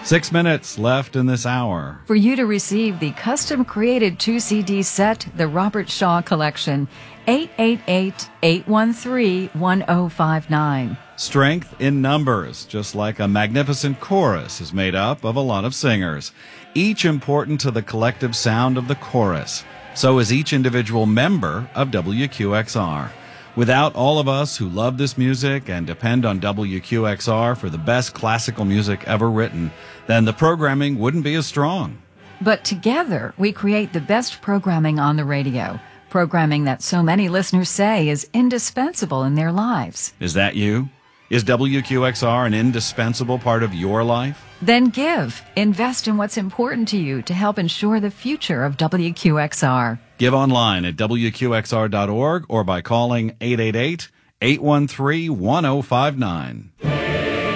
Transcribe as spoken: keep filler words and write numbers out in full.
Six minutes left in this hour. For you to receive the custom-created two C D set, the Robert Shaw Collection, eight eight eight, eight one three, one zero five nine. Strength in numbers, just like a magnificent chorus, is made up of a lot of singers, each important to the collective sound of the chorus. So is each individual member of W Q X R. Without all of us who love this music and depend on W Q X R for the best classical music ever written, then the programming wouldn't be as strong. But together, we create the best programming on the radio, programming that so many listeners say is indispensable in their lives. Is that you? Is W Q X R an indispensable part of your life? Then give. Invest in what's important to you to help ensure the future of W Q X R. Give online at W Q X R dot org or by calling eight eight eight, eight one three, one zero five nine.